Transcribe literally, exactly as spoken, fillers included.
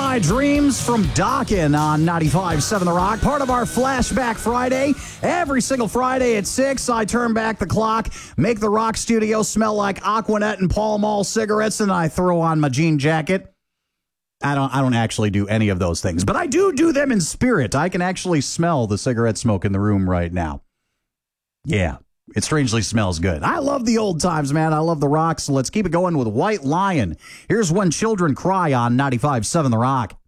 My Dreams from Dokken on ninety-five point seven The Rock. Part of our Flashback Friday. Every single Friday at six, I turn back the clock, make the Rock studio smell like Aquanet and Pall Mall cigarettes, and I throw on my jean jacket. I don't I don't actually do any of those things, but I do do them in spirit. I can actually smell the cigarette smoke in the room right now. Yeah, it strangely smells good. I love the old times, man. I love the Rock, so let's keep it going with White Lion. Here's When Children Cry on ninety-five point seven The Rock.